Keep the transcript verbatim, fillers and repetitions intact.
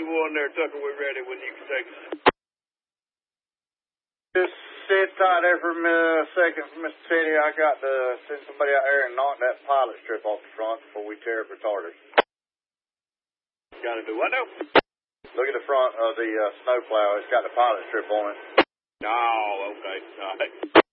one there, Tucker. We're ready when you can take us. Just sit tight there for a second, Mister Teddy. I got to send somebody out there and knock that pilot strip off the front before we tear up retarders. Gotta do what now? Look at the front of the uh, snowplow. It's got the pilot strip on it. Oh, okay. All right.